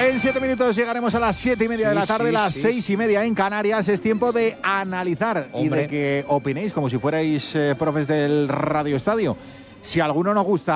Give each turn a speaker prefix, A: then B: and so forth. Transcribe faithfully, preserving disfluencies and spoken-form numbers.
A: En siete minutos llegaremos a las siete y media
B: Sí,
A: de la tarde,
B: sí,
A: las
B: sí,
A: seis
B: sí.
A: y media en Canarias. Es tiempo de analizar
B: Hombre.
A: y de que opinéis como si fuerais eh, profes del Radio Estadio. Si alguno nos gusta